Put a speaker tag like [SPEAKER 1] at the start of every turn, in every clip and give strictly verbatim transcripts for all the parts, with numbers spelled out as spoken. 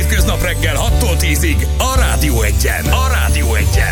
[SPEAKER 1] Hétköznap reggel hattól tízig a Rádió Egyen. A Rádió Egyen.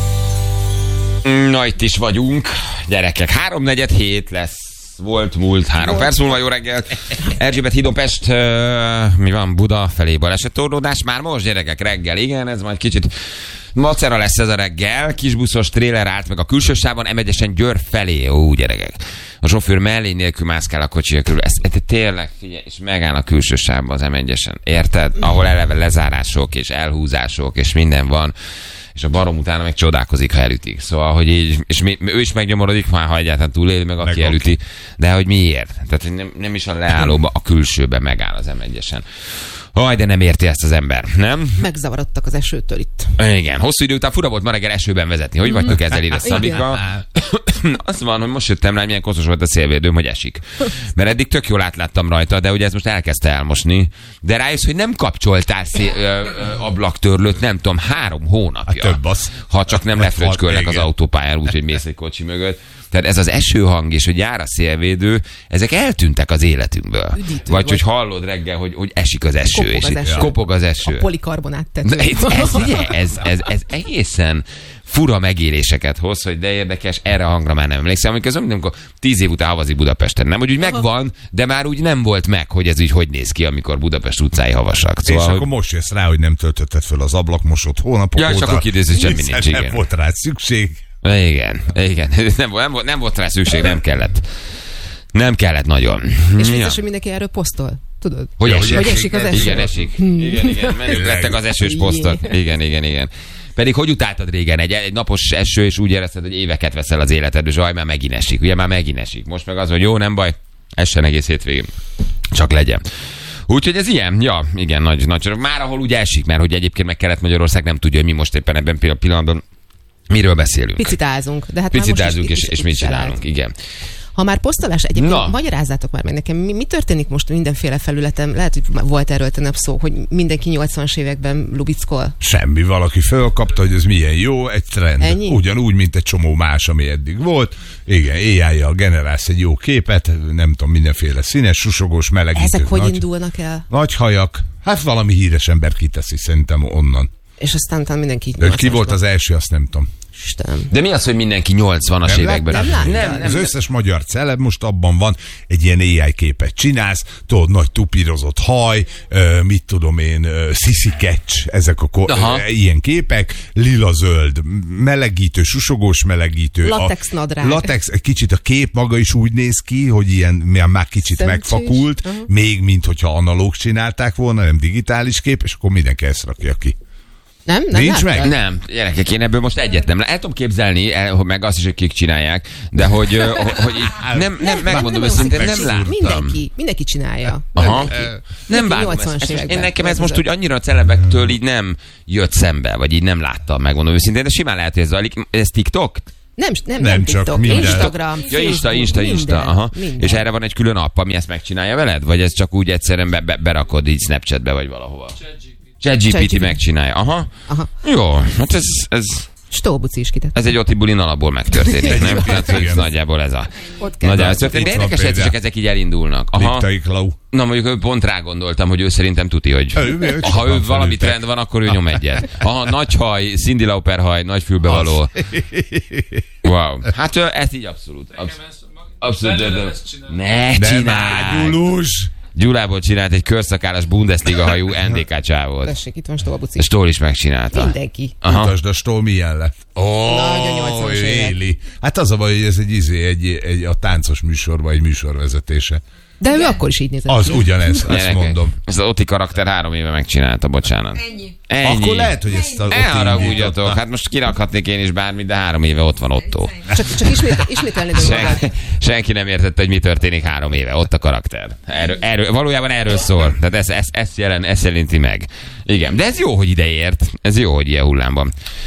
[SPEAKER 2] Na, itt is vagyunk. Gyerekek, háromnegyed hét lesz. Volt múlt három perc múlva, jó reggel. Erzsébet hídon Pest, uh, mi van, Buda felé balesettorlódás. Már most, gyerekek, reggel, igen, ez majd kicsit macera lesz ez a reggel. Kisbuszos tréler állt meg a külső sávon, em egyesen Győr felé. Ó, gyerekek. A sofőr mellé nélkül mászkál a kocsi körül. Ez, ez tényleg, figyelj, és megáll a külső sávban az em egyesen. Érted? Ahol eleve lezárások és elhúzások és minden van. És a barom utána meg csodálkozik, ha elütik. Szóval, hogy így, és mi, ő is megnyomorodik, már ha egyáltalán túléli, meg aki meg elüti. De hogy miért? Tehát nem, nem is a leállóba, a külsőbe megáll az em egyesen. Haj, de nem érti ezt az ember, nem?
[SPEAKER 3] Megzavarodtak az esőtől itt.
[SPEAKER 2] Igen, hosszú idő után fura volt ma reggel esőben vezetni. Hogy vagytok ezzel ide, Szabika? Az van, hogy most jöttem rá, hogy milyen koszos volt a szélvédőm, hogy esik. Mert eddig tök jól átláttam rajta, de ugye ez most elkezdte elmosni. De rájössz, hogy nem kapcsoltál szél, ö, ö, ablaktörlőt, nem tudom, három hónapja.
[SPEAKER 4] Hát több az.
[SPEAKER 2] Ha csak nem lefröcskölnek az autópályán úgy, hogy mész egy kocsi mögött. Tehát ez az esőhang és hogy jár a szélvédő, ezek eltűntek az életünkből.
[SPEAKER 3] Üdítő
[SPEAKER 2] vagy
[SPEAKER 3] volt.
[SPEAKER 2] hogy hallod reggel, hogy, hogy esik az eső.
[SPEAKER 3] Kopog
[SPEAKER 2] és
[SPEAKER 3] az eső.
[SPEAKER 2] Kopog az eső.
[SPEAKER 3] A polikarbonát tető.
[SPEAKER 2] Ez, ez, ez, ez, ez egészen fura megéléseket hoz, hogy de érdekes, erre a hangra már nem emlékszem, amikor közben, amikor tíz év után havazik Budapesten. Nem, hogy úgy megvan, de már úgy nem volt meg, hogy ez úgy hogy néz ki, amikor Budapest utcái havasak. Szóval,
[SPEAKER 4] és
[SPEAKER 2] hogy...
[SPEAKER 4] akkor most jössz rá, hogy nem töltötted föl az ablakmosót hónapok
[SPEAKER 2] ja,
[SPEAKER 4] óta.
[SPEAKER 2] és akkor kiderül, hogy semmi
[SPEAKER 4] Hiszen
[SPEAKER 2] nincs,
[SPEAKER 4] nem
[SPEAKER 2] igen.
[SPEAKER 4] volt rá szükség.
[SPEAKER 2] Igen, igen. Nem, nem, nem volt rá szükség, nem kellett. Nem kellett nagyon.
[SPEAKER 3] És
[SPEAKER 2] Ja.
[SPEAKER 3] biztos, hogy mindenki erről posztol. Tudod?
[SPEAKER 2] Hogy esik?
[SPEAKER 3] Hogy esik az eső.
[SPEAKER 2] Igen, esik. Igen, igen. Menők lettek az esős posztok. Igen, igen, igen. Pedig hogy utáltad régen egy, egy napos eső, és úgy érezted, hogy éveket veszel az életedből, és aj, már megint esik. Ugye már megint esik. Most meg az, hogy jó, nem baj, essen egész hétvégén. Csak legyen. Úgyhogy ez ilyen, ja, igen, nagy, nagy. Már ahol úgy esik, mert hogy egyébként meg Kelet-Magyarország nem tudja, hogy mi most éppen ebben a pillanatban miről beszélünk.
[SPEAKER 3] Picit ázunk. De hát
[SPEAKER 2] Picit
[SPEAKER 3] már most
[SPEAKER 2] ázunk,
[SPEAKER 3] is,
[SPEAKER 2] és, és mit csinálunk, igen.
[SPEAKER 3] Ha már posztolás, egyébként
[SPEAKER 2] Na.
[SPEAKER 3] magyarázzátok már meg nekem, mi, mi történik most mindenféle felületen? Lehet, hogy volt erről tegnap szó, hogy mindenki nyolcvanas években lubickol.
[SPEAKER 4] Semmi, valaki fölkapta, hogy ez milyen jó, egy trend.
[SPEAKER 3] Ennyi?
[SPEAKER 4] Ugyanúgy, mint egy csomó más, ami eddig volt. Igen, éjjel generálsz egy jó képet, nem tudom, mindenféle színes, susogós, melegítő.
[SPEAKER 3] Ezek hogy
[SPEAKER 4] nagy,
[SPEAKER 3] indulnak el?
[SPEAKER 4] nagy hajak. Hát valami híres ember kiteszi szerintem onnan.
[SPEAKER 3] És aztán utána mindenki
[SPEAKER 4] De ki volt az első, azt nem tudom.
[SPEAKER 3] Istenem.
[SPEAKER 2] De mi az, hogy mindenki nyolcvanas
[SPEAKER 4] Nem
[SPEAKER 2] években?
[SPEAKER 3] lát- nem lát-
[SPEAKER 2] nem,
[SPEAKER 3] nem.
[SPEAKER 4] Az összes magyar celeb most abban van, egy ilyen á i képet csinálsz, tudod, nagy tupírozott haj, ö, mit tudom én, ö, sziszikecs, ezek a ko-
[SPEAKER 2] Aha.
[SPEAKER 4] ö, ilyen képek, lila-zöld, melegítő, susogós melegítő.
[SPEAKER 3] Latex
[SPEAKER 4] a,
[SPEAKER 3] nadrág.
[SPEAKER 4] Latex, kicsit a kép maga is úgy néz ki, hogy ilyen már, már kicsit
[SPEAKER 3] Szemcsés.
[SPEAKER 4] megfakult,
[SPEAKER 3] Aha.
[SPEAKER 4] még mint hogyha analóg csinálták volna, nem digitális kép, és akkor mindenki ezt rakja ki.
[SPEAKER 3] Nem? Nem
[SPEAKER 4] Nincs
[SPEAKER 3] láttad?
[SPEAKER 4] meg?
[SPEAKER 2] Nem, gyerekek, én ebből most egyet nem. El tudom képzelni, el, hogy meg azt is, hogy kik csinálják, de hogy, ö, hogy így, nem, nem, megmondom őszintén, nem
[SPEAKER 3] szexi.
[SPEAKER 2] láttam.
[SPEAKER 3] Mindenki, mindenki csinálja.
[SPEAKER 2] Aha. Nem vágom
[SPEAKER 3] nyolcvanas
[SPEAKER 2] ezt. ezt.
[SPEAKER 3] években
[SPEAKER 2] Én nekem ez
[SPEAKER 3] vezetett.
[SPEAKER 2] most úgy annyira a celebektől így nem jött szembe, vagy így nem láttam, megmondom őszintén, de simán lehet, hogy ez zajlik. Ez TikTok?
[SPEAKER 3] Nem, nem,
[SPEAKER 4] Nem
[SPEAKER 3] nem
[SPEAKER 4] csak
[SPEAKER 3] TikTok,
[SPEAKER 4] minden.
[SPEAKER 3] Instagram,
[SPEAKER 2] Ja, Insta,
[SPEAKER 3] Facebook,
[SPEAKER 2] Insta, Insta,
[SPEAKER 3] minden,
[SPEAKER 2] aha.
[SPEAKER 3] minden.
[SPEAKER 2] És erre van egy külön app, ami ezt megcsinálja veled? Vagy ez csak úgy egyszerűen be, be, berakod így Snapchatbe, vagy valahova? ChatGPT
[SPEAKER 3] ChatGPT.
[SPEAKER 2] megcsinálja, aha.
[SPEAKER 3] Aha.
[SPEAKER 2] Jó, hát ez, ez,
[SPEAKER 3] Stóbuci is kitett.
[SPEAKER 2] ez egy Oti bulin alapból megtörténik, nem? Hát, hogy
[SPEAKER 4] Igen.
[SPEAKER 2] nagyjából ez a...
[SPEAKER 3] Ott kell.
[SPEAKER 2] Nagyjából ez történik. De
[SPEAKER 4] Itt van
[SPEAKER 2] érdekes, hogy
[SPEAKER 4] például.
[SPEAKER 2] csak ezek így elindulnak. Aha.
[SPEAKER 4] Liptai Klau.
[SPEAKER 2] Na mondjuk pont rá gondoltam, hogy ő szerintem tuti, hogy
[SPEAKER 4] Ő- ő
[SPEAKER 2] ha
[SPEAKER 4] sokan
[SPEAKER 2] ő valami
[SPEAKER 4] felültek.
[SPEAKER 2] trend van, akkor ő nyom egyet. Aha, nagy haj, Cindy Lauper haj, nagy fülbevaló. Wow. Hát ö, ez így abszolút. Absz- abszolút. De, de, ne
[SPEAKER 4] Nem
[SPEAKER 2] csinálj!
[SPEAKER 4] ágyulós!
[SPEAKER 2] Gyulából csinált egy körszakállas Bundesliga hajú en dé ká csávót.
[SPEAKER 3] Tessék, itt van Stóbuci.
[SPEAKER 2] És Tól is megcsinálta.
[SPEAKER 3] Mindenki.
[SPEAKER 2] Aha.
[SPEAKER 4] Mutasd a stól milyen lett. Ó,
[SPEAKER 3] Nagyon nyolcvanas
[SPEAKER 4] ő
[SPEAKER 3] évek.
[SPEAKER 4] éli. Hát az a baj, hogy ez egy, izé, egy, egy a táncos műsorban egy műsorvezetése.
[SPEAKER 3] De ő akkor is így nézett.
[SPEAKER 4] Az ugyanez, azt
[SPEAKER 2] Gyerekek,
[SPEAKER 4] mondom.
[SPEAKER 2] Ez az Oti karakter három éve megcsinálta, bocsánat.
[SPEAKER 3] Ennyi.
[SPEAKER 2] Ennyi.
[SPEAKER 4] Akkor lehet, hogy ezt a... ott
[SPEAKER 2] Elharagudjatok,
[SPEAKER 4] indította.
[SPEAKER 2] hát most kirakhatnék én is bármit, de három éve ott van Otto.
[SPEAKER 3] Csak, csak ismét, ismételni dolgokat.
[SPEAKER 2] Senki, senki nem értette, hogy mi történik három éve. Ott a karakter. Erről, erről, valójában erről szól. Tehát ez, ez, ez, jelen, ez jelenti meg. Igen, de ez jó, hogy ide ért. Ez jó, hogy ilyen hullámban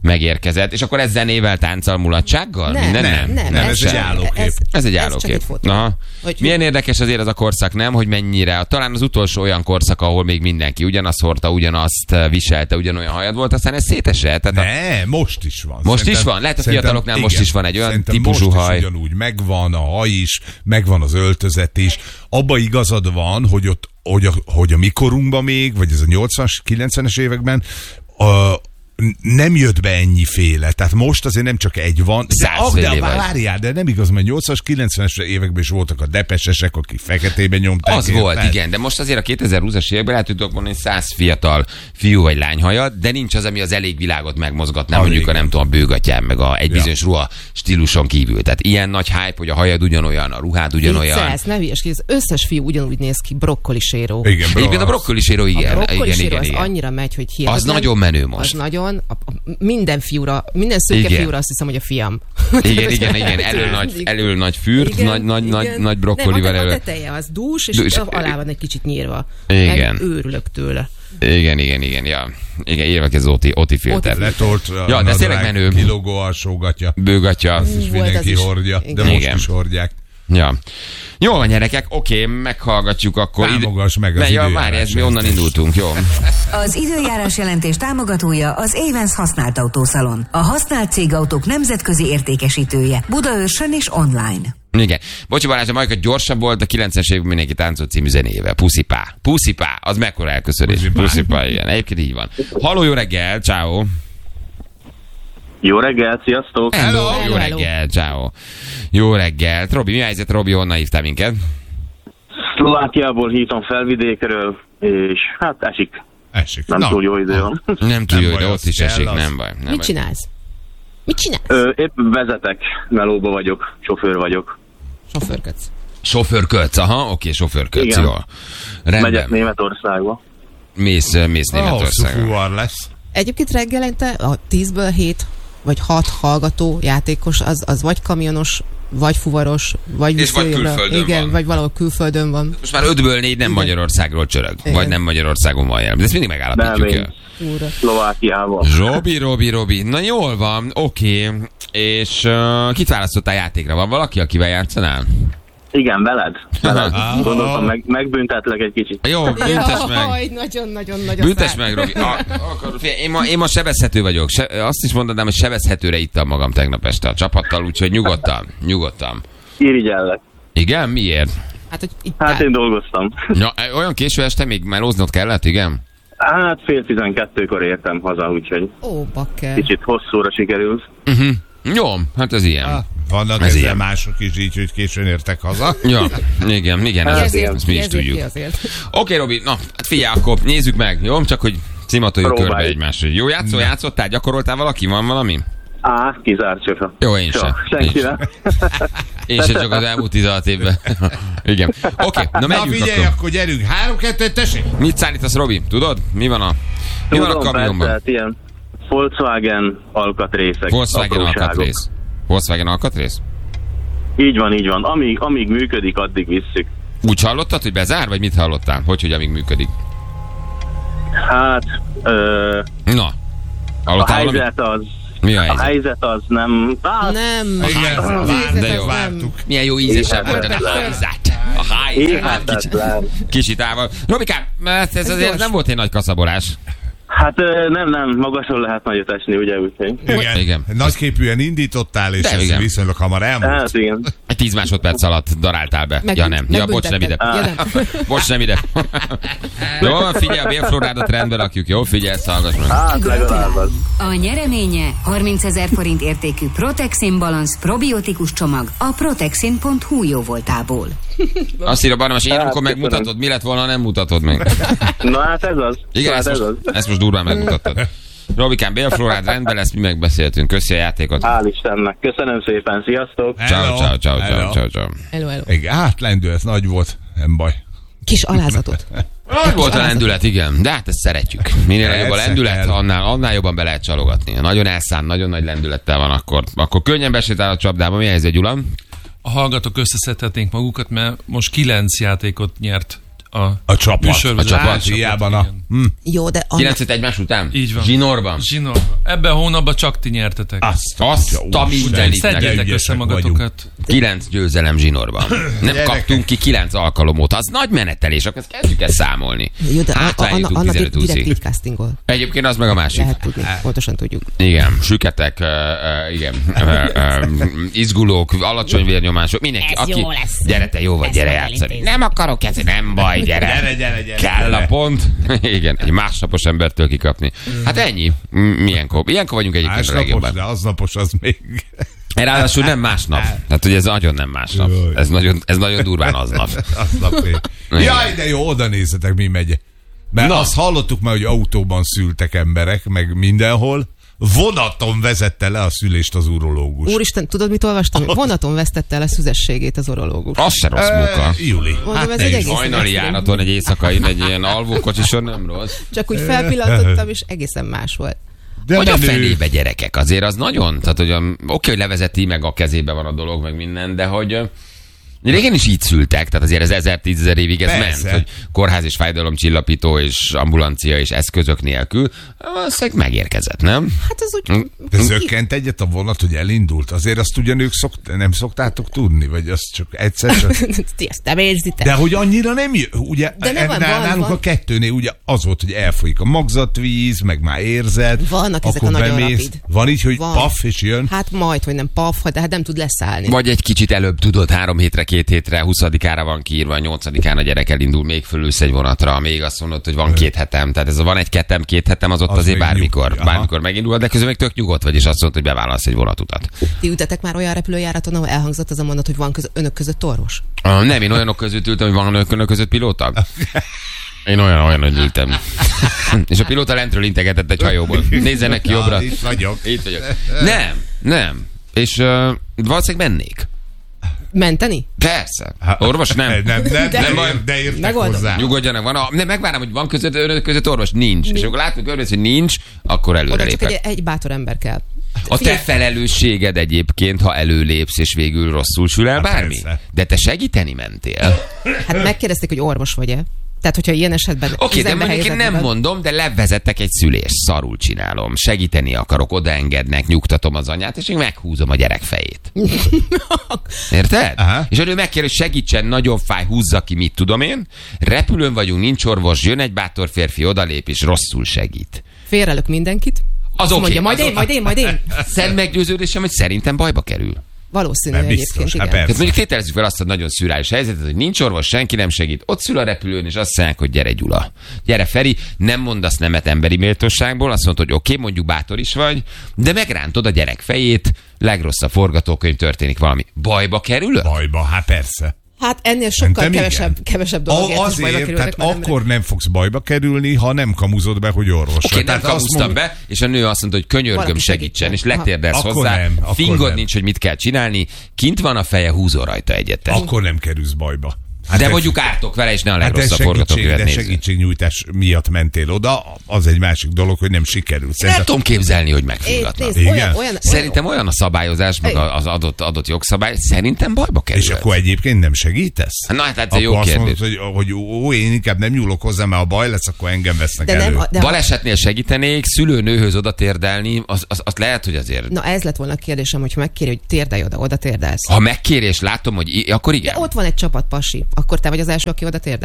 [SPEAKER 2] megérkezett, és akkor ez zenével, tánccal, mulatsággal?
[SPEAKER 3] Nem,
[SPEAKER 2] Minden
[SPEAKER 3] nem, nem,
[SPEAKER 4] nem, ez egy állókép.
[SPEAKER 3] Ez,
[SPEAKER 2] Ez egy
[SPEAKER 3] ez
[SPEAKER 2] állókép.
[SPEAKER 3] csak egy fotó.
[SPEAKER 2] Aha.
[SPEAKER 3] Hogy-
[SPEAKER 2] Milyen érdekes azért az a korszak, nem? Hogy mennyire, talán az utolsó olyan korszak, ahol még mindenki ugyanazt hordta, ugyanazt viselte, ugyanolyan hajad volt, aztán ez szétesett. Tehát a...
[SPEAKER 4] Ne, most is van.
[SPEAKER 2] Most is van? Lehet, a
[SPEAKER 4] szerintem-
[SPEAKER 2] fiataloknál most
[SPEAKER 4] igen.
[SPEAKER 2] is van egy olyan
[SPEAKER 4] Szerintem
[SPEAKER 2] típusú
[SPEAKER 4] most
[SPEAKER 2] haj.
[SPEAKER 4] Is ugyanúgy megvan a haj is, megvan az öltözet is. Abba igazad van, hogy ott, hogy a, hogy a mikorunkban még, vagy ez a nyolcvanas, kilencvenes években, a, nem jött be ennyiféle. Tehát most azért nem csak egy van. De,
[SPEAKER 2] Százféle
[SPEAKER 4] de
[SPEAKER 2] vagy.
[SPEAKER 4] várjál, de nem igaz, mert nyolcvanas, kilencvenes években is voltak a depesesek, akik feketében nyomták.
[SPEAKER 2] Az
[SPEAKER 4] érted?
[SPEAKER 2] volt, igen, de most azért a kétezer-húszas években lehet tudok mondani száz fiatal fiú vagy lány hajad, de nincs az, ami az elég világot megmozgatná,
[SPEAKER 4] Ah,
[SPEAKER 2] mondjuk
[SPEAKER 4] igen.
[SPEAKER 2] a nem tudom, a bőgatyán, meg a egy
[SPEAKER 4] Ja.
[SPEAKER 2] bizonyos ruha stíluson kívül. Tehát ilyen nagy hype, hogy a hajad ugyanolyan, a ruhád ugyanolyan.
[SPEAKER 3] Viccelsz, ne hülyeskedj, az összes fiú ugyanúgy néz ki, brokkoliséró.
[SPEAKER 4] Igen, bro,
[SPEAKER 2] Egyébként a brokkoliséró, igen,
[SPEAKER 3] A
[SPEAKER 2] igen,
[SPEAKER 3] brokkoliséró
[SPEAKER 2] igen,
[SPEAKER 3] az
[SPEAKER 2] igen.
[SPEAKER 3] annyira megy, hogy hihetetlen.
[SPEAKER 2] Az nagyon menő most.
[SPEAKER 3] Az nagyon, a, a, minden fiúra, minden szőke
[SPEAKER 2] Igen.
[SPEAKER 3] fiúra azt hiszem, hogy a fiam.
[SPEAKER 2] Igen, igen, igen, elő nagy, elő nagy fürt,
[SPEAKER 3] Igen,
[SPEAKER 2] nagy, nagy, nagy,
[SPEAKER 3] igen.
[SPEAKER 2] nagy brokkolival
[SPEAKER 3] Nem, a,
[SPEAKER 2] elő.
[SPEAKER 3] a teteje az dús, és
[SPEAKER 2] Dús.
[SPEAKER 3] alá van egy kicsit nyírva.
[SPEAKER 2] Igen.
[SPEAKER 3] Meg őrülök tőle.
[SPEAKER 2] Igen, igen, igen, ja. Igen, évek ez Oti, Oti filter.
[SPEAKER 4] Letolt,
[SPEAKER 2] Ja, de ez tényleg
[SPEAKER 4] nadrág,
[SPEAKER 2] menő.
[SPEAKER 4] kilógó alsógatja.
[SPEAKER 2] Bőgatja.
[SPEAKER 4] Azt is
[SPEAKER 3] Volt
[SPEAKER 4] mindenki
[SPEAKER 3] az is.
[SPEAKER 4] hordja, de
[SPEAKER 3] Igen.
[SPEAKER 4] most
[SPEAKER 2] Igen.
[SPEAKER 4] is hordják.
[SPEAKER 2] Ja. Jó van, gyerekek, oké, meghallgatjuk akkor.
[SPEAKER 4] Támogass meg az
[SPEAKER 2] Ne, ja,
[SPEAKER 4] időjárás
[SPEAKER 2] várj, ez mi onnan
[SPEAKER 4] jelentést.
[SPEAKER 2] indultunk, jó?
[SPEAKER 5] Az időjárás jelentés támogatója az Avens használt autószalon. A használt cégautók nemzetközi értékesítője. Budaörsön és online.
[SPEAKER 2] Igen. Bocsi Balázs, a Majka gyorsabb volt a kilencvenes években mindenki táncolt című zenével. Puszipá. Puszipá. Az mekkora elköszönés.
[SPEAKER 4] Puszipá.
[SPEAKER 2] Puszipá, igen. Egyébként így van. Halló, jó reggel, ciao.
[SPEAKER 6] Jó reggel, sziasztok!
[SPEAKER 2] Hello, jó
[SPEAKER 3] hello, hello.
[SPEAKER 2] reggel, ciao. Jó reggel. Robi, mi a helyzet? Robi, honnan hívtál minket?
[SPEAKER 6] Szlovákiából hívom Felvidékről, és hát esik.
[SPEAKER 4] Esik.
[SPEAKER 6] Nem
[SPEAKER 4] Na.
[SPEAKER 6] túl jó idő van.
[SPEAKER 2] Nem túl
[SPEAKER 4] Nem
[SPEAKER 2] jó,
[SPEAKER 4] baj,
[SPEAKER 2] de
[SPEAKER 4] az
[SPEAKER 2] ott is
[SPEAKER 4] kell,
[SPEAKER 2] esik,
[SPEAKER 4] az.
[SPEAKER 2] nem baj. Nem
[SPEAKER 3] Mit
[SPEAKER 2] baj.
[SPEAKER 3] csinálsz? Mit csinálsz?
[SPEAKER 6] Ö, épp vezetek, melóba vagyok, sofőr vagyok.
[SPEAKER 3] Sofőrködsz.
[SPEAKER 2] Sofőrködsz, aha, oké, sofőrködsz,
[SPEAKER 6] Igen.
[SPEAKER 2] jó.
[SPEAKER 6] Megyek
[SPEAKER 2] Rendben.
[SPEAKER 6] Németországba.
[SPEAKER 2] Mész, mész
[SPEAKER 4] Ah, hosszú
[SPEAKER 2] Németországra.
[SPEAKER 4] fuvar lesz.
[SPEAKER 3] Egyébként reggelente a tízből hét vagy hat hallgató játékos, az, az vagy kamionos, vagy fuvaros, vagy
[SPEAKER 2] És vagy
[SPEAKER 3] visszajobbra.
[SPEAKER 2] külföldön
[SPEAKER 3] Igen,
[SPEAKER 2] van.
[SPEAKER 3] vagy valahol külföldön van.
[SPEAKER 2] Most már ötből négy nem
[SPEAKER 3] Igen.
[SPEAKER 2] Magyarországról csörög.
[SPEAKER 3] Igen.
[SPEAKER 2] Vagy nem Magyarországon van jelen. De ezt mindig
[SPEAKER 6] Nem,
[SPEAKER 2] megállapítjuk.
[SPEAKER 6] én
[SPEAKER 2] Jó.
[SPEAKER 3] Úra.
[SPEAKER 6] Szlovákiával.
[SPEAKER 2] Robi, Robi, Robi. Na jól van, oké. És uh, kit választottál játékra? Van valaki, akivel játszanál?
[SPEAKER 6] Igen, veled. veled.
[SPEAKER 2] Aha.
[SPEAKER 6] Gondoltam, meg, megbüntetlek egy kicsit.
[SPEAKER 2] Jó, büntess meg.
[SPEAKER 3] Jaj, nagyon-nagyon-nagyon
[SPEAKER 2] Büntess
[SPEAKER 3] fáj.
[SPEAKER 2] meg, Robi. A, akkor, figyelj, én, ma, én ma sebezhető vagyok. Se, azt is mondanám, hogy sebezhetőre ittam magam tegnap este a csapattal, úgyhogy nyugodtan, nyugodtan.
[SPEAKER 6] Irigyellek.
[SPEAKER 2] Igen? Miért?
[SPEAKER 3] Hát, hogy itt
[SPEAKER 6] Hát én dolgoztam.
[SPEAKER 2] Ja, olyan késő este még melóznod kellett, igen?
[SPEAKER 6] Hát fél tizenkettőkor értem haza, úgyhogy
[SPEAKER 3] Ó, bakker.
[SPEAKER 6] kicsit hosszúra sikerült.
[SPEAKER 2] Uh-huh. Jó, hát ez ilyen.
[SPEAKER 4] Ah, vannak
[SPEAKER 2] Ez
[SPEAKER 4] ezzel
[SPEAKER 2] ilyen.
[SPEAKER 4] mások is így, hogy későn értek haza.
[SPEAKER 2] Ja, igen, igen,
[SPEAKER 6] Hát
[SPEAKER 2] ez,
[SPEAKER 3] Ezért,
[SPEAKER 2] ezt mi is
[SPEAKER 3] ezért
[SPEAKER 2] tudjuk.
[SPEAKER 3] ki azért.
[SPEAKER 2] Oké, Robi, na, hát figyelj, akkor nézzük meg, jó? Csak hogy cimatoljuk
[SPEAKER 6] Próbáljuk.
[SPEAKER 2] körbe egymásra. Jó, játszol, játszottál, gyakoroltál valaki? Van valami?
[SPEAKER 6] Á, kizárt soha.
[SPEAKER 2] Jó, én
[SPEAKER 6] Soha,
[SPEAKER 2] sem.
[SPEAKER 6] Senkire.
[SPEAKER 2] Én sem csak az elmúlt tizenhat évben. Igen. Oké, na
[SPEAKER 4] Na
[SPEAKER 2] megyünk
[SPEAKER 4] figyelj,
[SPEAKER 2] akkor.
[SPEAKER 4] akkor gyerünk. Három, kettő, tessék.
[SPEAKER 2] Mit szállítasz, Robi? Tudod? Mi van a, mi van a
[SPEAKER 6] Tudom, persze,
[SPEAKER 2] kamionban?
[SPEAKER 6] hát ilyen Volkswagen alkatrészek.
[SPEAKER 2] Volkswagen
[SPEAKER 6] apróságok.
[SPEAKER 2] alkatrész. Volkswagen alkatrész?
[SPEAKER 6] Így van, így van. Amíg, amíg működik, addig visszük.
[SPEAKER 2] Úgy hallottad, hogy bezár, vagy mit hallottál? Hogy, hogy amíg működik?
[SPEAKER 6] Hát, ö,
[SPEAKER 2] Na,
[SPEAKER 6] a
[SPEAKER 2] hallottál valamit?
[SPEAKER 6] helyzet az...
[SPEAKER 2] Mi a
[SPEAKER 6] A
[SPEAKER 2] helyzet?
[SPEAKER 6] helyzet az nem... Hát,
[SPEAKER 3] Nem.
[SPEAKER 4] Igen,
[SPEAKER 3] Az
[SPEAKER 4] vártuk,
[SPEAKER 3] érzet
[SPEAKER 2] de jó.
[SPEAKER 3] az nem.
[SPEAKER 4] vártuk.
[SPEAKER 2] Milyen jó ízesen mondtad a
[SPEAKER 6] Éhetetlen.
[SPEAKER 2] helyzet. A helyzet. Kicsit,
[SPEAKER 6] éhetetlen.
[SPEAKER 2] kicsit ával. Robikám, mert ez azért
[SPEAKER 3] gyors.
[SPEAKER 2] nem volt egy nagy kaszabolás.
[SPEAKER 6] Hát ö, nem, nem, magasról lehet nagyot esni, ugye, úgyhogy...
[SPEAKER 4] Igen.
[SPEAKER 2] Igen.
[SPEAKER 4] Nagyképűen indítottál, és
[SPEAKER 2] De
[SPEAKER 4] ez
[SPEAKER 2] igen.
[SPEAKER 4] viszonylag hamar elmúlt.
[SPEAKER 6] Hát igen.
[SPEAKER 2] Egy tíz másodperc alatt daráltál be.
[SPEAKER 3] Meg-
[SPEAKER 2] ja nem. Ja, bocs, nem ide.
[SPEAKER 3] megbüntetted. Ja, nem.
[SPEAKER 2] Bocs, nem ide. Jó, van, figyelj, a bélflórádat rendbe rakjuk. Jó, figyelj, hallgass meg.
[SPEAKER 6] Hát legalább az.
[SPEAKER 5] A nyereménye harmincezer forint értékű Protexin Balance probiotikus csomag a protexin pont hu jóvoltából.
[SPEAKER 2] Azt írja Barnabás, én
[SPEAKER 6] Hát,
[SPEAKER 2] amikor
[SPEAKER 6] köszönöm.
[SPEAKER 2] megmutatod, mi lett volna, ha nem mutatod meg.
[SPEAKER 6] Na hát ez az.
[SPEAKER 2] Igen,
[SPEAKER 6] hát
[SPEAKER 2] ezt
[SPEAKER 6] ez
[SPEAKER 2] most,
[SPEAKER 6] az.
[SPEAKER 2] ezt most durván megmutattad. Robikám, bélflórád rendben lesz, mi megbeszéltünk. Köszi a játékot.
[SPEAKER 6] Hál' Istennek. Köszönöm szépen, sziasztok!
[SPEAKER 2] Ciao,
[SPEAKER 4] Hello.
[SPEAKER 2] ciao, ciao, ciao,
[SPEAKER 4] Hello.
[SPEAKER 2] ciao, ciao.
[SPEAKER 3] Hello, hello.
[SPEAKER 4] Igen, hát lendül, ez nagy volt, nem baj.
[SPEAKER 3] Kis alázatot.
[SPEAKER 2] Nagy volt a lendület, igen, de hát ezt szeretjük. Minél nagyobb a
[SPEAKER 4] Persze,
[SPEAKER 2] lendület,
[SPEAKER 4] kell.
[SPEAKER 2] annál, annál jobban be lehet csalogatni. Ha nagyon elszán, nagyon nagy lendülettel van, akkor, akkor könnyen besétál a csapdába. Mi a helyzet, Gyula?
[SPEAKER 7] A hallgatók összeszedhetnénk magukat, mert most kilenc játékot nyert a,
[SPEAKER 4] A csapat.
[SPEAKER 7] műsorvezető.
[SPEAKER 4] A csapat,
[SPEAKER 7] Csapat,
[SPEAKER 4] hiába na.
[SPEAKER 7] igen.
[SPEAKER 4] Hm.
[SPEAKER 3] Jó, de annak,
[SPEAKER 2] kilencet egymás után?
[SPEAKER 7] Így van.
[SPEAKER 2] Zsinórban?
[SPEAKER 7] Zsinórban. Ebben a hónapban csak ti nyertetek.
[SPEAKER 4] Azt,
[SPEAKER 2] Azt a mindenit
[SPEAKER 7] Szedjétek
[SPEAKER 2] neked.
[SPEAKER 7] össze magatokat.
[SPEAKER 2] Kilenc győzelem zsinórban. Nem kaptunk ki kilenc alkalomot. Az nagy menetelés, akkor ezt kezdjük el számolni.
[SPEAKER 3] jó, de
[SPEAKER 2] Hát,
[SPEAKER 3] a- a-
[SPEAKER 2] eljutunk
[SPEAKER 3] annak
[SPEAKER 2] tizenöt
[SPEAKER 3] direkt
[SPEAKER 2] húszig.
[SPEAKER 3] így castingol.
[SPEAKER 2] Egyébként az meg a másik.
[SPEAKER 3] Lehet tudni, pontosan tudjuk.
[SPEAKER 2] Igen, süketek, uh, uh, igen, uh, uh, izgulók, alacsony vérnyomások, mindenki,
[SPEAKER 8] Ez
[SPEAKER 2] aki,
[SPEAKER 8] jó lesz.
[SPEAKER 2] gyere te jó vagy,
[SPEAKER 8] Ezt
[SPEAKER 2] gyere
[SPEAKER 8] meg
[SPEAKER 2] játszani.
[SPEAKER 8] elintézni.
[SPEAKER 2] Nem akarok ezt, nem baj, gyere.
[SPEAKER 4] Gyere, gyere, gyere.
[SPEAKER 2] Kell
[SPEAKER 4] gyere.
[SPEAKER 2] a pont. Igen, egy másnapos embertől kikapni. Hát ennyi. M- Milyenkor? Ilyenkor vagyunk egyébként a
[SPEAKER 4] Másnapos,
[SPEAKER 2] legjobban.
[SPEAKER 4] de aznapos az még.
[SPEAKER 2] Ráadásul nem másnap. Tehát, hogy ez nagyon nem másnap. Ez nagyon, ez nagyon durván aznap.
[SPEAKER 4] Aznap még. Jaj, de jó, oda nézzetek, mi megy. Mert
[SPEAKER 2] Na.
[SPEAKER 4] azt hallottuk már, hogy autóban szültek emberek, meg mindenhol. Vonaton vezette le a szülést az urológus.
[SPEAKER 3] Úristen, tudod, mit olvastam? Vonaton vesztette el a szüzességét az orológus.
[SPEAKER 2] Az se rossz munka.
[SPEAKER 4] Uh, Júli.
[SPEAKER 3] Mondom, ez
[SPEAKER 4] ne
[SPEAKER 3] egy
[SPEAKER 4] is.
[SPEAKER 3] egész-
[SPEAKER 2] Hajnali járaton egy éjszakain egy ilyen alvókocsison nem rossz.
[SPEAKER 3] Csak úgy felpillantottam, és egészen más volt.
[SPEAKER 4] De
[SPEAKER 2] Vagy a
[SPEAKER 4] menő.
[SPEAKER 2] fenébe gyerekek, azért az nagyon, tehát hogy a- oké, hogy levezeti, meg a kezébe van a dolog, meg minden, de hogy ö, régen is így szültek, tehát azért ez ezer-tízezer évig ez
[SPEAKER 4] Persze.
[SPEAKER 2] ment, hogy kórház és fájdalomcsillapító és ambulancia és eszközök nélkül, azt megérkezett, nem?
[SPEAKER 3] Hát az úgy...
[SPEAKER 4] De zökkent egyet a vonat, hogy elindult. Azért azt ugyanők szokt, nem szoktátok tudni, vagy azt csak egyszer csak...
[SPEAKER 3] Ti ezt nem érzitek.
[SPEAKER 4] De hogy annyira nem jö, ugye
[SPEAKER 3] De nem van,
[SPEAKER 4] nál-
[SPEAKER 3] van,
[SPEAKER 4] nálunk
[SPEAKER 3] van.
[SPEAKER 4] a kettőnél ugye az volt, hogy elfolyik a magzatvíz, meg már érzed.
[SPEAKER 3] Vannak ezek
[SPEAKER 4] akkor
[SPEAKER 3] a nagyon
[SPEAKER 4] bemész.
[SPEAKER 3] rapid.
[SPEAKER 4] Van így, hogy
[SPEAKER 3] Van.
[SPEAKER 4] paf, és jön.
[SPEAKER 3] Hát majd, hogy nem paf, de hát nem tud leszállni.
[SPEAKER 2] Vagy egy kicsit előbb tudod, három hétre, két hétre, huszadikára van kiírva, nyolcadikán a gyerek elindul, még fölülsz egy vonatra, még azt mondod, hogy van két hetem. Tehát ez a van egy ketem, két hetem, az ott
[SPEAKER 4] Az
[SPEAKER 2] azért
[SPEAKER 4] még
[SPEAKER 2] bármikor,
[SPEAKER 4] nyugodt, aha.
[SPEAKER 2] bármikor megindul, de közben még tök nyugodt vagy, és azt mondod, hogy bevállalsz egy vonatutat.
[SPEAKER 3] Ti ültetek már olyan repülőjáraton, ahol elhangzott az a mondat, hogy van köz- önök között orvos?
[SPEAKER 2] Ah, nem, én olyanok között ültem, hogy van önök között pilóta. Én olyan, olyan, hogy ültem. És a pilóta lentről integetett egy hajóból. Nézzenek ki jobbra.
[SPEAKER 4] Ja, itt vagyok.
[SPEAKER 2] Itt vagyok. Nem, nem. És uh, valószínűleg mennék.
[SPEAKER 3] Menteni?
[SPEAKER 2] Persze. Orvos nem.
[SPEAKER 4] Nem, nem, nem,
[SPEAKER 3] De-
[SPEAKER 4] nem, baj, de értek
[SPEAKER 3] Megoldom.
[SPEAKER 4] hozzá.
[SPEAKER 2] Nyugodjanak, van a, nem, megvárom, hogy van között, önök között orvos? Nincs. És akkor látod, körülbelül, hogy nincs, akkor előre
[SPEAKER 3] Oda csak egy,
[SPEAKER 2] lépek.
[SPEAKER 3] egy bátor ember kell.
[SPEAKER 2] A te felelősséged egyébként, ha előlépsz, és végül rosszul sül el
[SPEAKER 4] Hát
[SPEAKER 2] bármi.
[SPEAKER 4] persze.
[SPEAKER 2] De te segíteni mentél.
[SPEAKER 3] Hát megkérdezték, hogy orvos vagy-e? Tehát, hogyha ilyen esetben...
[SPEAKER 2] Oké, de
[SPEAKER 3] üzembe
[SPEAKER 2] mondjuk én nem
[SPEAKER 3] helyzetben-
[SPEAKER 2] mondom, de levezetek egy szülést, szarul csinálom, segíteni akarok, odaengednek, nyugtatom az anyát, és én meghúzom a gyerek fejét. Érted?
[SPEAKER 4] Aha.
[SPEAKER 2] És ő megkér, hogy segítsen, nagyon fáj, húzza ki, mit tudom én. Repülőn vagyunk, nincs orvos, jön egy bátor férfi, odalép, és rosszul segít.
[SPEAKER 3] Félrelök mindenkit.
[SPEAKER 2] Az
[SPEAKER 3] Azt
[SPEAKER 2] oké,
[SPEAKER 3] mondja, majd
[SPEAKER 2] az
[SPEAKER 3] én,
[SPEAKER 2] o-
[SPEAKER 3] majd én, majd én.
[SPEAKER 2] Szent meggyőződésem, hogy szerintem bajba kerül.
[SPEAKER 3] Valószínű
[SPEAKER 4] Nem
[SPEAKER 3] egyébként,
[SPEAKER 4] biztos, hát
[SPEAKER 3] igen.
[SPEAKER 4] persze.
[SPEAKER 2] Tehát mondjuk tételezzük fel azt a nagyon szürális helyzetet, hogy nincs orvos, senki nem segít. Ott szül a repülőn, és azt mondják, hogy gyere Gyula. Gyere Feri, nem mondasz nemet emberi méltóságból, azt mondod, hogy oké, okay, mondjuk bátor is vagy, de megrántod a gyerek fejét, legrosszabb forgatókönyv, történik valami. Bajba kerülök?
[SPEAKER 4] Bajba, hát persze.
[SPEAKER 3] Hát ennél sokkal
[SPEAKER 4] Szerintem
[SPEAKER 3] kevesebb,
[SPEAKER 4] igen.
[SPEAKER 3] kevesebb dologért
[SPEAKER 4] A,
[SPEAKER 3] is bajba
[SPEAKER 4] azért,
[SPEAKER 3] kerültek
[SPEAKER 4] tehát
[SPEAKER 3] már emberek.
[SPEAKER 4] akkor nem fogsz bajba kerülni, ha nem kamuzod be, hogy orvos.
[SPEAKER 2] Oké, okay, nem
[SPEAKER 4] Tehát azt
[SPEAKER 2] kamusztam
[SPEAKER 4] mond-
[SPEAKER 2] be, és a nő azt mondta, hogy könyörgöm,
[SPEAKER 3] Valaki
[SPEAKER 2] segítsen, és
[SPEAKER 3] segítsen.
[SPEAKER 2] letérdelsz
[SPEAKER 4] Akkor
[SPEAKER 2] hozzá,
[SPEAKER 4] nem, akkor
[SPEAKER 2] fingod
[SPEAKER 4] nem.
[SPEAKER 2] nincs, hogy mit kell csinálni, kint van a feje, húzol rajta egyet.
[SPEAKER 4] Akkor nem kerülsz bajba. Hát
[SPEAKER 2] De
[SPEAKER 4] ez-
[SPEAKER 2] mondjuk ártok vele, és ne a
[SPEAKER 4] Hát de
[SPEAKER 2] legrosszabb
[SPEAKER 4] segítség,
[SPEAKER 2] forgatókönyvet
[SPEAKER 4] de
[SPEAKER 2] nézzük.
[SPEAKER 4] segítségnyújtás miatt mentél oda, az egy másik dolog, hogy nem sikerült.
[SPEAKER 2] Nem
[SPEAKER 4] Szerintem-
[SPEAKER 2] tudom képzelni, hogy
[SPEAKER 3] É,
[SPEAKER 2] megfulladnak.
[SPEAKER 3] nézd,
[SPEAKER 4] Igen.
[SPEAKER 3] olyan, olyan, olyan,
[SPEAKER 2] Szerintem olyan a szabályozás, meg
[SPEAKER 3] Éj.
[SPEAKER 2] az adott, adott jogszabály, szerintem bajba kerül.
[SPEAKER 4] És akkor egyébként nem segítesz?
[SPEAKER 2] Na hát ez egy jó
[SPEAKER 4] Akkor azt
[SPEAKER 2] kérdés.
[SPEAKER 4] mondod, hogy, hogy ó, én inkább nem nyúlok hozzá, mert ha baj lesz, akkor engem vesznek
[SPEAKER 3] de
[SPEAKER 4] elő.
[SPEAKER 3] nem, de ha,
[SPEAKER 2] Balesetnél segítenék, szülőnőhöz oda térdelni, az, az, az lehet, hogy azért...
[SPEAKER 3] na ez lett volna a kérdésem, hogyha megkéri, hogy térdelj oda, oda térdelsz.
[SPEAKER 2] Ha megkérés látom, hogy i- akkor igen.
[SPEAKER 3] De ott van egy csapat pasi, akkor te vagy az első, aki oda térdel.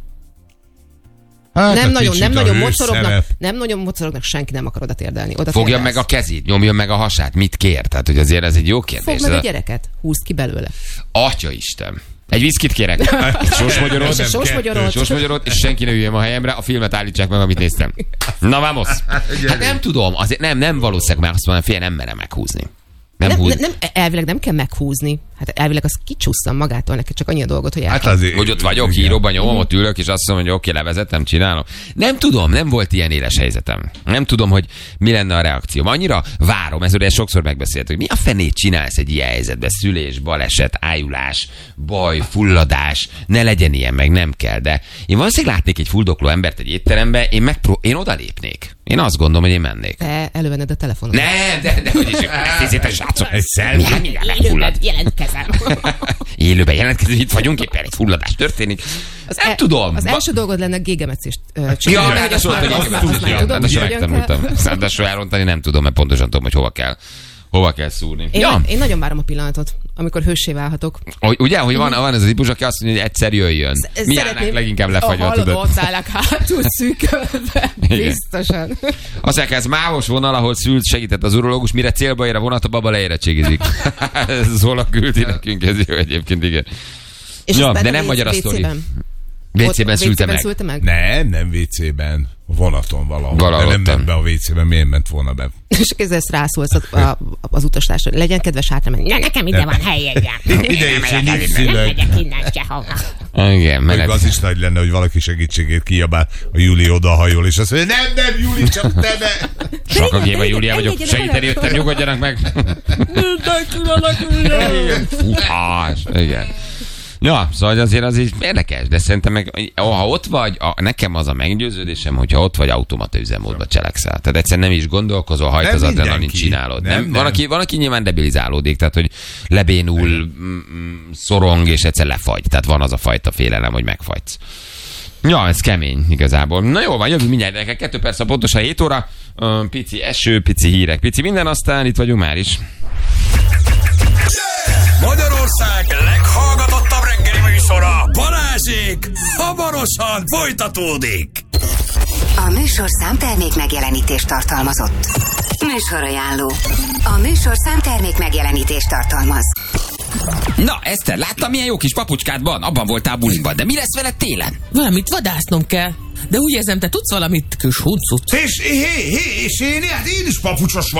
[SPEAKER 4] Hát,
[SPEAKER 3] nem
[SPEAKER 4] a
[SPEAKER 3] nagyon,
[SPEAKER 4] kicsit
[SPEAKER 3] nem
[SPEAKER 4] a
[SPEAKER 3] nagyon
[SPEAKER 4] hőszerep.
[SPEAKER 3] mocorognak, nem nagyon mocorognak, senki nem akar oda térdelni. Oda
[SPEAKER 2] Fogja
[SPEAKER 3] térdelsz.
[SPEAKER 2] meg a kezét, nyomjon meg a hasát, mit kér? Tehát, hogy azért ez egy jó kérdés.
[SPEAKER 3] Fogd meg
[SPEAKER 2] Ez
[SPEAKER 3] a
[SPEAKER 2] a-
[SPEAKER 3] gyereket, húzd ki belőle.
[SPEAKER 2] Atya Isten. Egy viszkit kérek. Egy sósmagyarót.
[SPEAKER 3] És a sósmagyarót.
[SPEAKER 2] Sósmagyarót, és senki ne üljön a helyemre, a filmet állítsák meg, amit néztem. Na, vamos. Hát nem tudom, azért nem, nem valószínűleg már azt mondom, fél nem merem meghúzni. Nem,
[SPEAKER 3] Nem,
[SPEAKER 2] húz.
[SPEAKER 3] nem, nem, elvileg nem kell meghúzni. Hát elvileg az kicsusszan magától, neki csak annyi a dolgot, hogy
[SPEAKER 4] Hát
[SPEAKER 3] el.
[SPEAKER 4] azért...
[SPEAKER 2] Hogy ott vagyok,
[SPEAKER 4] igen.
[SPEAKER 2] híróban nyomom, ott ülök, és azt mondom, hogy oké, levezetem, csinálom. Nem tudom, nem volt ilyen éles helyzetem. Nem tudom, hogy mi lenne a reakció. Annyira várom, ez ugye sokszor megbeszéltük, hogy mi a fenét csinálsz egy ilyen helyzetben? Szülés, baleset, ájulás, baj, fulladás, ne legyen ilyen, meg nem kell. De én valószínűleg látnék egy fuldokló embert egy étterembe, én, megpró- én odalépnék. Én azt gondolom, hogy én mennék.
[SPEAKER 3] Te elővenned a telefonod.
[SPEAKER 2] Nem, de, de hogy is, ezt hiszétek, srácok.
[SPEAKER 4] Egy szelfi.
[SPEAKER 2] Mindjárt
[SPEAKER 8] Élőben
[SPEAKER 2] megfullad.
[SPEAKER 8] jelentkezz.
[SPEAKER 3] jelentkezem.
[SPEAKER 2] Élőben jelentkezünk, itt vagyunk, éppen egy fulladás történik.
[SPEAKER 3] Az
[SPEAKER 2] Nem
[SPEAKER 3] e-
[SPEAKER 2] tudom.
[SPEAKER 3] Az
[SPEAKER 2] Ba-
[SPEAKER 3] első dolgod lenne gégemetszést ö,
[SPEAKER 2] Ja,
[SPEAKER 3] csinálni.
[SPEAKER 2] mert ez volt, hogy ráadásul megtanultam. Ráadásul elrontani nem tudom, mert pontosan tudom, hogy hova kell. Hova kell szúrni.
[SPEAKER 3] Én,
[SPEAKER 2] Ja,
[SPEAKER 3] én nagyon várom a pillanatot, amikor hőssé válhatok.
[SPEAKER 2] hogy, ugye, hogy van, van ez a típus, aki azt mondja, hogy egyszer jöjjön. Mi állnánk leginkább lefagyva,
[SPEAKER 3] hallod,
[SPEAKER 2] tudod?
[SPEAKER 3] ott állnak hátul szűkölve.
[SPEAKER 2] Igen.
[SPEAKER 3] Biztosan.
[SPEAKER 2] Azt mondják, ez mávos vonal, ahol szült, segített az urológus, mire célba ér a vonat, a baba leérettségizik. Ez volna küldi nekünk, ez jó egyébként, igen.
[SPEAKER 3] És
[SPEAKER 2] Ja,
[SPEAKER 3] az
[SPEAKER 2] de
[SPEAKER 3] benne
[SPEAKER 2] nem
[SPEAKER 3] vé-
[SPEAKER 2] magyar a sztori.
[SPEAKER 3] vécében?
[SPEAKER 2] vécében
[SPEAKER 3] Ott
[SPEAKER 2] szülte
[SPEAKER 3] vécében
[SPEAKER 2] meg.
[SPEAKER 3] szülte meg?
[SPEAKER 4] Nem, nem vécében. Vonaton valahol.
[SPEAKER 2] Valahol
[SPEAKER 4] De nem
[SPEAKER 2] ottan.
[SPEAKER 4] ment be a vécében, miért ment volna be?
[SPEAKER 3] És ezzel rászólsz a, a, az utastársra. Legyen kedves hátra menni. Ne, nekem ide van helyegyem.
[SPEAKER 4] Ide is egy
[SPEAKER 3] Nem
[SPEAKER 4] nyugszüleg.
[SPEAKER 3] megyek innen sehova.
[SPEAKER 2] Igen,
[SPEAKER 4] Még
[SPEAKER 2] menet.
[SPEAKER 4] az is nagy lenne, hogy valaki segítségét kiabál, a Júli odahajol, és azt mondja, nem, nem, Júli, csak te ne!
[SPEAKER 2] Sok a géma, Júlia vagyok,
[SPEAKER 3] engedjenek
[SPEAKER 2] segíteni
[SPEAKER 3] bele.
[SPEAKER 2] jöttem, nyugodjanak meg. Igen, futás, igen. Ja, szóval azért az így érdekes, de szerintem meg, ha ott vagy, a, nekem az a meggyőződésem, hogyha ott vagy, automata üzemmódba cselekszel. Tehát egyszerűen nem is gondolkozol, hajt
[SPEAKER 4] Nem
[SPEAKER 2] az adrenalin
[SPEAKER 4] mindenki.
[SPEAKER 2] csinálod. Nem,
[SPEAKER 4] Nem,
[SPEAKER 2] nem.
[SPEAKER 4] nem.
[SPEAKER 2] Van, aki, van, aki nyilván debilizálódik, tehát hogy lebénul, mm, mm, szorong, és egyszer lefagy. Tehát van az a fajta félelem, hogy megfagysz. Ja, ez kemény igazából. Na jó van, jövünk mindjárt, neked kettő perc a pontosan hét óra. Ö, Pici eső, pici hírek, pici minden, aztán itt vagyunk már is.
[SPEAKER 1] Magyarország leghallgatottabb reggeli műsora, Balázsék, hamarosan folytatódik.
[SPEAKER 5] A műsorszám termék megjelenítést tartalmazott. Műsorajánló. A műsorszám termék megjelenítést tartalmaz.
[SPEAKER 8] Na, Eszter, láttam, milyen jó kis papucskád van? Abban voltál buliban, de mi lesz veled télen?
[SPEAKER 9] Valamit vadásznom kell. De úgy érzem, te tudsz valamit, kis huncut.
[SPEAKER 4] És, hé, hé, és én, hát én is papucsos